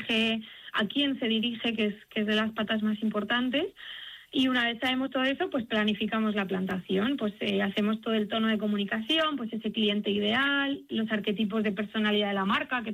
dirige, a quién se dirige, que es de las patas más importantes. Y una vez sabemos todo eso, pues planificamos la plantación, pues hacemos todo el tono de comunicación, pues ese cliente ideal, los arquetipos de personalidad de la marca, que